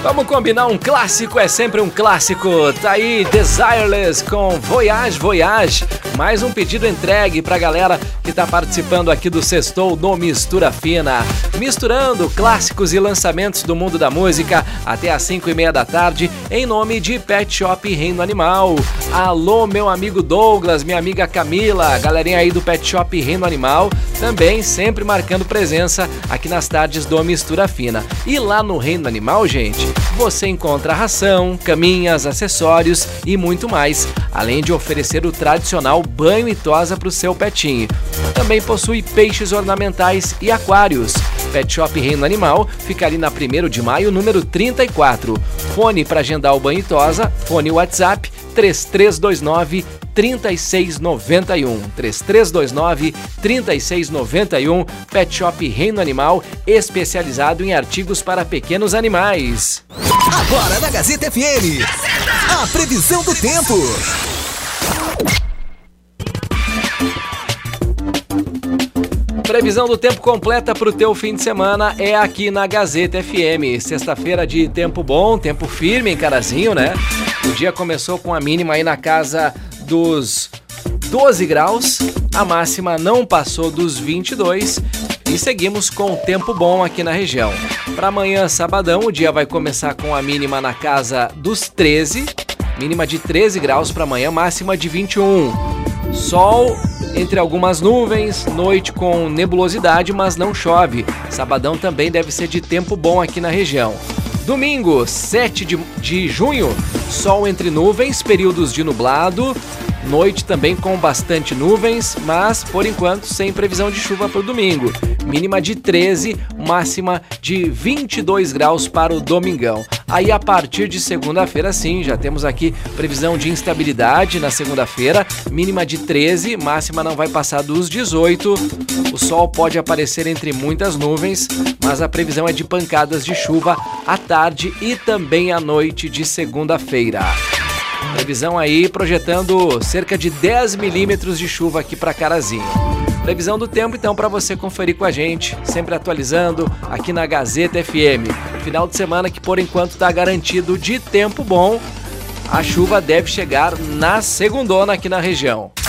Vamos combinar um clássico, é sempre um clássico. Tá aí Desireless com Voyage, Voyage. Mais um pedido entregue pra galera que tá participando aqui do Sextou no Mistura Fina. Misturando clássicos e lançamentos do mundo da música até às 5:30 da tarde, em nome de Pet Shop Reino Animal. Alô, meu amigo Douglas, minha amiga Camila, galerinha aí do Pet Shop Reino Animal, também sempre marcando presença aqui nas tardes do Mistura Fina. E lá no Reino Animal, gente, você encontra ração, caminhas, acessórios e muito mais, além de oferecer o tradicional banho e tosa para o seu petinho. Também possui peixes ornamentais e aquários. Pet Shop Reino Animal fica ali na 1º de maio, número 34. Fone para agendar o banho e tosa, fone WhatsApp 3329-3691. 3329-3691. Pet Shop Reino Animal, especializado em artigos para pequenos animais. Agora na Gazeta FM, a previsão do tempo. Previsão do tempo completa para o teu fim de semana é aqui na Gazeta FM. Sexta-feira de tempo bom, tempo firme em Carazinho, né? O dia começou com a mínima aí na casa dos 12 graus, a máxima não passou dos 22 e seguimos com tempo bom aqui na região. Para amanhã, sabadão, o dia vai começar com a mínima na casa dos 13, mínima de 13 graus para amanhã, máxima de 21. Sol entre algumas nuvens, noite com nebulosidade, mas não chove. Sabadão também deve ser de tempo bom aqui na região. Domingo, 7 de junho, sol entre nuvens, períodos de nublado, noite também com bastante nuvens, mas por enquanto sem previsão de chuva para o domingo. Mínima de 13, máxima de 22 graus para o domingão. Aí a partir de segunda-feira sim, já temos aqui previsão de instabilidade na segunda-feira, mínima de 13, máxima não vai passar dos 18. O sol pode aparecer entre muitas nuvens, mas a previsão é de pancadas de chuva à tarde e também à noite de segunda-feira. Previsão aí projetando cerca de 10 milímetros de chuva aqui para Carazinho. Previsão do tempo, então, para você conferir com a gente, sempre atualizando aqui na Gazeta FM. Final de semana que, por enquanto, está garantido de tempo bom. A chuva deve chegar na segundona aqui na região.